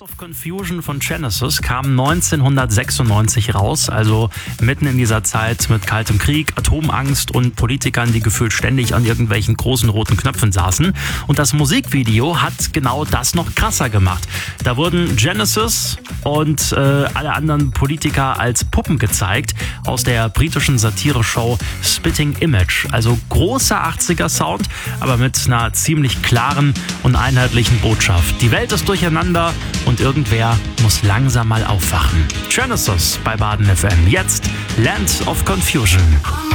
Land of Confusion von Genesis kam 1996 raus, also mitten in dieser Zeit mit Kaltem Krieg, Atomangst und Politikern, die gefühlt ständig an irgendwelchen großen roten Knöpfen saßen. Und das Musikvideo hat genau das noch krasser gemacht. Da wurden Genesis und alle anderen Politiker als Puppen gezeigt aus der britischen Satire-Show Spitting Image. Also großer 80er-Sound, aber mit einer ziemlich klaren und einheitlichen Botschaft. Die Welt ist durcheinander und irgendwer muss langsam mal aufwachen. Genesis bei Baden FM. Jetzt Land of Confusion.